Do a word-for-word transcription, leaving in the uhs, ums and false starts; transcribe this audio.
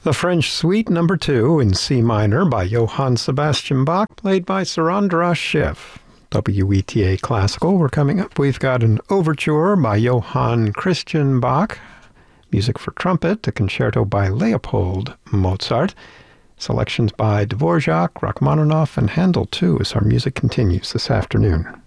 The French Suite Number two in C minor by Johann Sebastian Bach, played by Sir Andras Schiff. W E T A Classical. We're coming up. We've got an overture by Johann Christian Bach, music for trumpet, a concerto by Leopold Mozart, selections by Dvorak, Rachmaninoff, and Handel, too, as our music continues this afternoon.